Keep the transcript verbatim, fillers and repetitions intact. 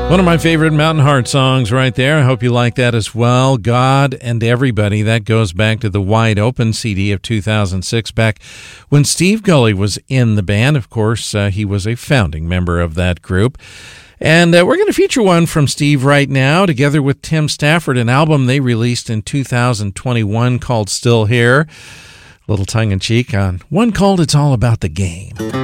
One of my favorite Mountain Heart songs right there. I hope you like that as well. God and Everybody. That goes back to the Wide Open C D of two thousand six, back when Steve Gulley was in the band. Of course, uh, he was a founding member of that group. And uh, we're going to feature one from Steve right now, together with Tim Stafford, an album they released in two thousand twenty-one called Still Here. A little tongue-in-cheek on one called It's All About the Game.